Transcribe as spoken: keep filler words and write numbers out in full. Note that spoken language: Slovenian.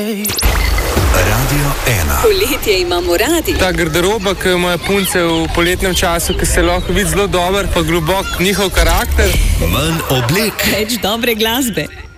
Radio ena. Poletje imamo radi. Ta garderoba, ki ima punce v poletnem času, ki se lahko vidi zelo dober, pa globok njihov karakter. Manj oblek. Več dobre glasbe.